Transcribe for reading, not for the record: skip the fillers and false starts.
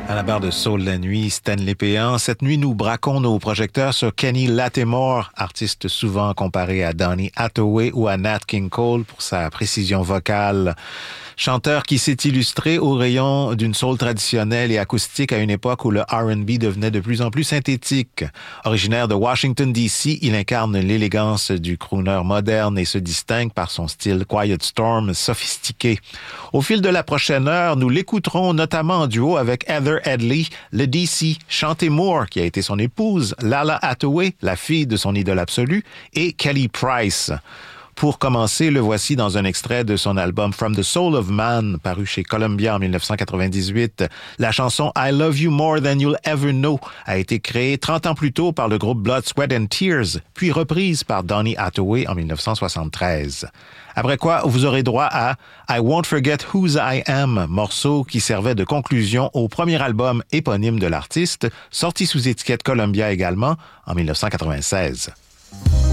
À la barre de Soul la nuit, Stanley Péan. Cette nuit, nous braquons nos projecteurs sur Kenny Lattimore, artiste souvent comparé à Donny Hathaway ou à Nat King Cole pour sa précision vocale. Chanteur qui s'est illustré au rayon d'une soul traditionnelle et acoustique à une époque où le R&B devenait de plus en plus synthétique. Originaire de Washington, D.C., il incarne l'élégance du crooner moderne et se distingue par son style Quiet Storm sophistiqué. Au fil de la prochaine heure, nous l'écouterons notamment en duo avec Heather Headley, le D.C., Chanté Moore, qui a été son épouse, Lala Hathaway, la fille de son idole absolue, et Kelly Price. Pour commencer, le voici dans un extrait de son album From the Soul of Man, paru chez Columbia en 1998. La chanson I Love You More Than You'll Ever Know a été créée 30 ans plus tôt par le groupe Blood, Sweat and Tears, puis reprise par Donny Hathaway en 1973. Après quoi, vous aurez droit à I Won't Forget Whose I Am, morceau qui servait de conclusion au premier album éponyme de l'artiste, sorti sous étiquette Columbia également en 1996.